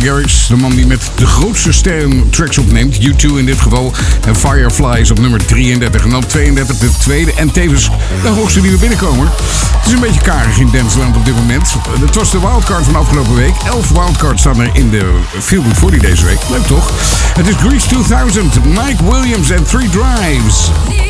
Garrix, de man die met de grootste sterren tracks opneemt. U2 in dit geval. En Firefly is op nummer 33. En op 32 de tweede en tevens de hoogste die we binnenkomen. Het is een beetje karig in Danceland op dit moment. Het was de wildcard van afgelopen week. 11 wildcards staan er in de Feel Good 40 deze week. Leuk toch? Het is Grease 2000, Mike Williams en 3 Drives.